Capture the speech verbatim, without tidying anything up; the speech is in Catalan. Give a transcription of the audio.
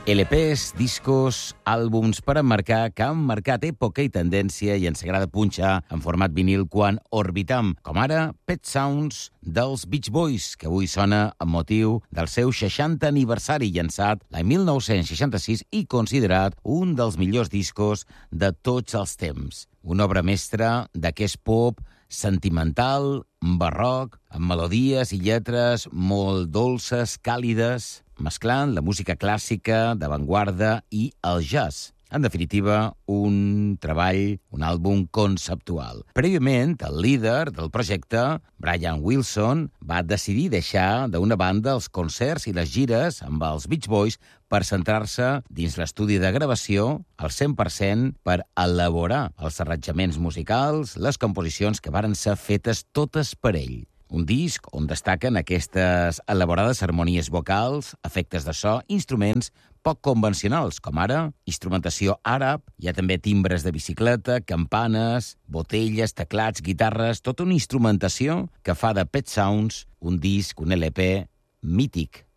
L Ps, discos, àlbums per emmarcar que han marcat època i tendència i ens agrada punxar en format vinil quan orbitam, com ara Pet Sounds dels Beach Boys, que avui sona amb motiu del seu seixantè aniversari, llançat l'any mil nou-cents seixanta-sis i considerat un dels millors discos de tots els temps. Una obra mestra d'aquest pop sentimental, barroc, amb melodies i lletres molt dolces, càlides, mesclant la música clàssica, d'avantguarda i el jazz. En definitiva, un treball, un àlbum conceptual. Prèviament, el líder del projecte, Brian Wilson, va decidir deixar d'una banda els concerts i les gires amb els Beach Boys per centrar-se dins l'estudi de gravació al cent per cent per elaborar els arranjaments musicals, les composicions que varen ser fetes totes per ell. Un disc on destaquen aquestes elaborades harmonies vocals, efectes de so, instruments poc convencionals, com ara instrumentació àrab, hi ha també timbres de bicicleta, campanes, botelles, teclats, guitarres, tota una instrumentació que fa de Pet Sounds un disc, un L P mític.